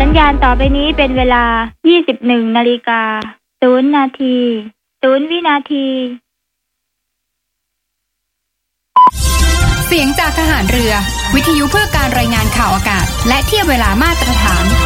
สัญญาณต่อไปนี้เป็นเวลา 21:00 น. 0 นาที 0 วินาทีเสียงจากทหารเรือวิทยุเพื่อการรายงานข่าวอากาศและเทียบเวลามาตรฐาน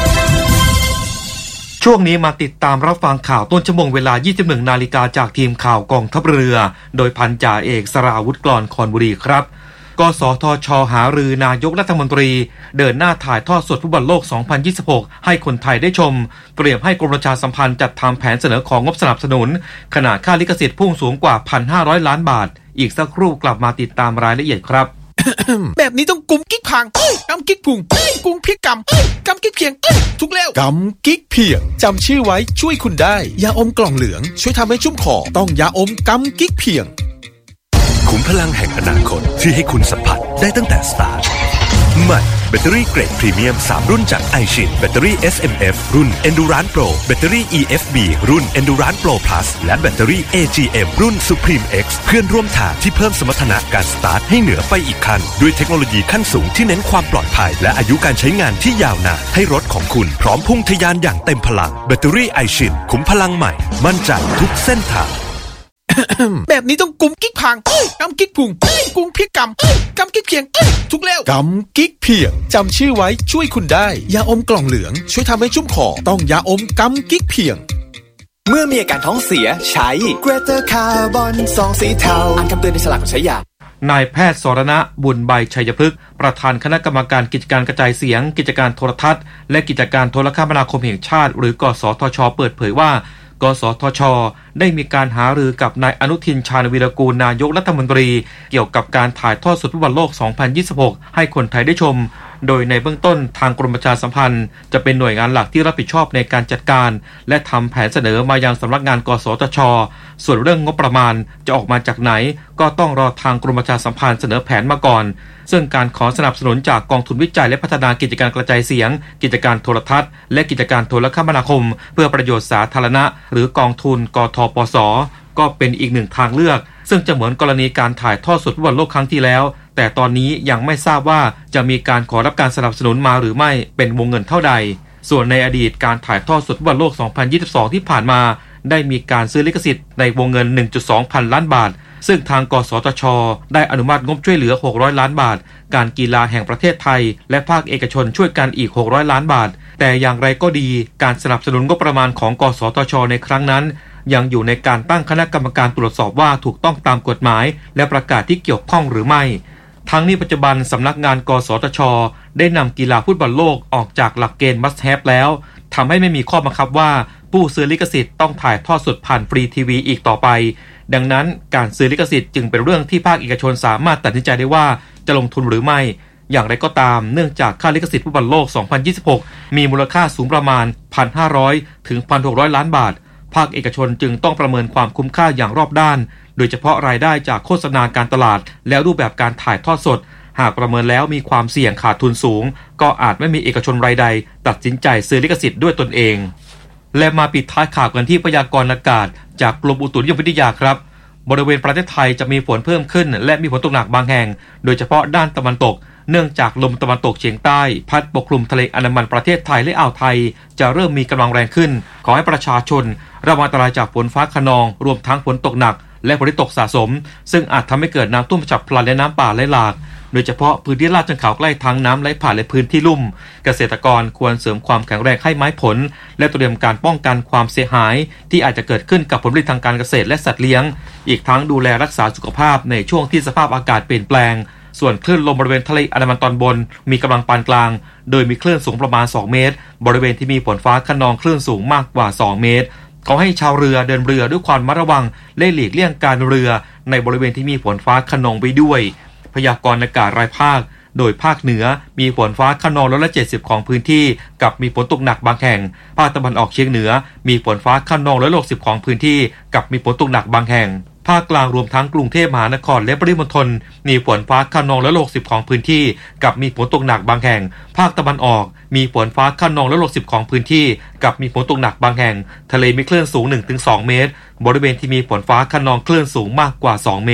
ช่วงนี้มาติดตามรับฟังข่าวต้นชั่วโมงเวลา 21:00 น. จากทีมข่าวกองทัพเรือโดยพันจ่าเอกสราวุธกลอนคอนบุรีครับกสทช.หารือนายกรัฐมนตรีเดินหน้าถ่ายทอดสดฟุตบอลโลก 2026 ให้คนไทยได้ชมเตรียมให้กรมประชาสัมพันธ์จัดทำแผนเสนอของงบสนับสนุนขนาดค่าลิขสิทธิ์พุ่งสูงกว่า 1,500 ล้านบาทอีกสักครู่กลับมาติดตามรายละเอียดครับแบบนี้ต้องกุมกิ๊กพังกำกิ๊กพุงกุมพริกกำกิ๊กเพียงทุกแล้วกำกิ๊กเพียงจำชื่อไว้ช่วยคุณได้ยาอมกล่องเหลืองช่วยทำให้ชุ่มคอต้องยาอมกำกิ๊กเพียงขุมพลังแห่งอนาคตที่ให้คุณสัมผัสได้ตั้งแต่สตาร์ทใหม่แบตเตอรี่เกรดพรีเมียม3รุ่นจาก iShin แบตเตอรี่ SMF รุ่น Endurance Pro แบตเตอรี่ EFB รุ่น Endurance Pro Plus และแบตเตอรี่ AGM รุ่น Supreme X เพื่อนร่วมทางที่เพิ่มสมรรถนะการสตาร์ทให้เหนือไปอีกขั้นด้วยเทคโนโลยีขั้นสูงที่เน้นความปลอดภัยและอายุการใช้งานที่ยาวนานให้รถของคุณพร้อมพุ่งทะยานอย่างเต็มพลังแบตเตอรี่ iShin ขุมพลังใหม่มั่นใจทุกเส้นทางแบบนี้ต้องกุมกิ๊กพังกำกิ๊กพุงกุมพริกกำกิ๊กเพียงทุกแล้วกำกิ๊กเพียงจำชื่อไว้ช่วยคุณได้ยาอมกล่องเหลืองช่วยทำให้ชุ่มคอต้องยาอมกำกิ๊กเพียงเมื่อมีอาการท้องเสียใช้ Greater Carbon ซองสีเทาอ่านคำเตือนในฉลากก่อนใช้ยานายแพทย์สรณะบุญใบชัยพฤกษ์ประธานคณะกรรมการกิจการกระจายเสียงกิจการโทรทัศน์และกิจการโทรคมนาคมแห่งชาติหรือกสทช.เปิดเผยว่ากสทช.ได้มีการหารือกับนายอนุทินชาญวีรกูลนายกรัฐมนตรีเกี่ยวกับการถ่ายทอดสดฟุตบอลโลก 2026 ให้คนไทยได้ชมโดยในเบื้องต้นทางกรมประชาสัมพันธ์จะเป็นหน่วยงานหลักที่รับผิดชอบในการจัดการและทำแผนเสนอมายังสำนักงานกสทช.ส่วนเรื่องงบประมาณจะออกมาจากไหนก็ต้องรอทางกรมประชาสัมพันธ์เสนอแผนมาก่อนซึ่งการขอสนับสนุนจากกองทุนวิจัยและพัฒนากิจการกระจายเสียงกิจการโทรทัศน์และกิจการโทรคมนาคมเพื่อประโยชน์สาธารณะหรือกองทุนกทปส.ก็เป็นอีกหนึ่งทางเลือกซึ่งจะเหมือนกรณีการถ่ายทอดสดฟุตบอลโลกครั้งที่แล้วแต่ตอนนี้ยังไม่ทราบว่าจะมีการขอรับการสนับสนุนมาหรือไม่เป็นวงเงินเท่าใดส่วนในอดีตการถ่ายทอดสดฟุตบอลโลก 2022 ที่ผ่านมาได้มีการซื้อลิขสิทธิ์ในวงเงิน 1.2 พันล้านบาทซึ่งทางกสทช.ได้อนุมัติงบช่วยเหลือ600ล้านบาทการกีฬาแห่งประเทศไทยและภาคเอกชนช่วยกันอีก600ล้านบาทแต่อย่างไรก็ดีการสนับสนุนงบประมาณของกสทช.ในครั้งนั้นยังอยู่ในการตั้งคณะกรรมการตรวจสอบว่าถูกต้องตามกฎหมายและประกาศที่เกี่ยวข้องหรือไม่ทั้งนี้ปัจจุบันสำนักงานกสทช.ได้นำกีฬาฟุตบอลโลกออกจากหลักเกณฑ์ must have แล้วทำให้ไม่มีข้อบังคับว่าผู้ซื้อลิขสิทธิ์ต้องถ่ายทอดสดผ่านฟรีทีวีอีกต่อไปดังนั้นการซื้อลิขสิทธิ์จึงเป็นเรื่องที่ภาคเอกชนสามารถตัดสินใจได้ว่าจะลงทุนหรือไม่อย่างไรก็ตามเนื่องจากค่าลิขสิทธิ์ฟุตบอลโลก 2026 มีมูลค่าสูงประมาณ 1,500 ถึง 1,600 ล้านบาทภาคเอกชนจึงต้องประเมินความคุ้มค่าอย่างรอบด้านโดยเฉพาะรายได้จากโฆษณาการตลาดและรูปแบบการถ่ายทอดสดหากประเมินแล้วมีความเสี่ยงขาดทุนสูงก็อาจไม่มีเอกชนรายใดตัดสินใจซื้อลิขสิทธิ์ด้วยตนเองและมาปิดท้ายข่าวกันที่พยากรณ์อากาศจากกรมอุตุนิยมวิทยาครับบริเวณประเทศไทยจะมีฝนเพิ่มขึ้นและมีฝนตกหนักบางแห่งโดยเฉพาะด้านตะวันตกเนื่องจากลมตะวันตกเฉียงใต้พัดปกคลุมทะเลอันดามันประเทศไทยและอ่าวไทยจะเริ่มมีกำลังแรงขึ้นขอให้ประชาชนระวังอันตรายจากฝนฟ้าคะนองรวมทั้งฝนตกหนักและฝนที่ตกสะสมซึ่งอาจทำให้เกิดน้ำท่วมฉับพลันและน้ำป่าไหลหลากโดยเฉพาะพื้นที่ลาดชันเขาใกล้ทางน้ำไหลผ่านและพื้นที่ลุ่มเกษตรกรควรเสริมความแข็งแรงให้ไม้ผลและเตรียมการป้องกันความเสียหายที่อาจจะเกิดขึ้นกับผลผลิตทางการเกษตรและสัตว์เลี้ยงอีกทั้งดูแลรักษาสุขภาพในช่วงที่สภาพอากาศเปลี่ยนแปลงส่วนคลื่นลมบริเวณทะเลอันดามันตอนบนมีกำลังปานกลางโดยมีคลื่นสูงประมาณ2เมตรบริเวณที่มีฝนฟ้าคะนองคลื่นสูงมากกว่า2เมตรขอให้ชาวเรือเดินเรือด้วยความระวังและหลีกเลี่ยงการเรือในบริเวณที่มีฝนฟ้าคะนองไว้ด้วยพยากรณ์อากาศรายภาคโดยภาคเหนือมีฝนฟ้าคะนอง170%ของพื้นที่กับมีฝนตกหนักบางแห่งภาคตะวันออกเฉียงเหนือมีฝนฟ้าคะนอง160%ของพื้นที่กับมีฝนตกหนักบางแห่งภาคกลางรวมทั้งกรุงเทพมหานครและปริมณฑลมีฝนฟ้าคะนอง160%ของพื้นที่กับมีฝนตกหนักบางแห่งภาคตะวันออกมีฝนฟ้าคะนอง160%ของพื้นที่กับมีฝนตกหนักบางแห่งทะเลมีคลื่นสูง 1-2 เมตรบริเวณที่มีฝนฟ้าคะนองคลื่นสูงมากกว่า2เมตร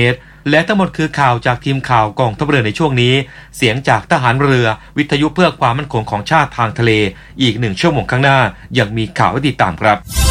และทั้งหมดคือข่าวจากทีมข่าวกองทัพเรือในช่วงนี้เสียงจากทหารเรือวิทยุเพื่อความมั่นคงของชาติทางทะเลอีก1 ชั่วโมงข้างหน้ายังมีข่าวให้ติดตามครับ